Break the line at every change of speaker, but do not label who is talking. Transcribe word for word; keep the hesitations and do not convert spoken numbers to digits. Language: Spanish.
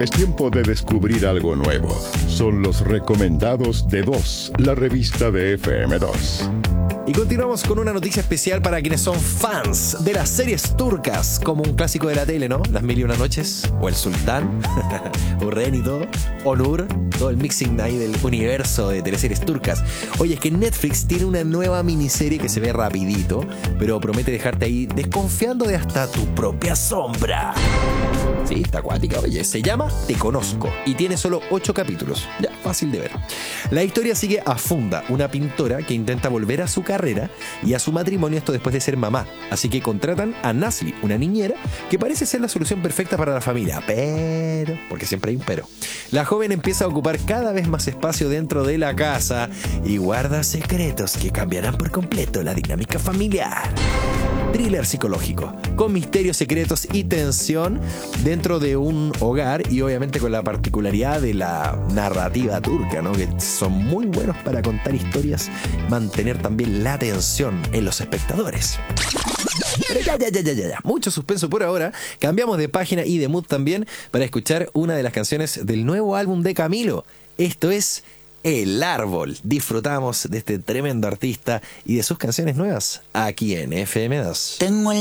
Es tiempo de descubrir algo nuevo. Son los recomendados de dos, la revista de F M dos.
Y continuamos con una noticia especial para quienes son fans de las series turcas, como un clásico de la tele, ¿no? Las Mil y Una Noches, o El Sultán, o Ren y todo, o Nur, todo el mixing ahí del universo de teleseries turcas. Oye, es que Netflix tiene una nueva miniserie que se ve rapidito, pero promete dejarte ahí desconfiando de hasta tu propia sombra. Sí, está acuática, oye. Se llama Te Conozco y tiene solo ocho capítulos. Ya, fácil de ver. La historia sigue a Funda, una pintora que intenta volver a su carrera y a su matrimonio, esto después de ser mamá. Así que contratan a Nasli, una niñera que parece ser la solución perfecta para la familia. Pero, porque siempre hay un pero, la joven empieza a ocupar cada vez más espacio dentro de la casa y guarda secretos que cambiarán por completo la dinámica familiar. Thriller psicológico, con misterios, secretos y tensión dentro de un hogar y obviamente con la particularidad de la narrativa turca, ¿no? Que son muy buenos para contar historias, mantener también la atención en los espectadores. Pero ya, ya, ya, ya, ya, mucho suspenso por ahora. Cambiamos de página y de mood también para escuchar una de las canciones del nuevo álbum de Camilo. Esto es El Árbol. Disfrutamos de este tremendo artista y de sus canciones nuevas aquí en F M dos.
Tengo el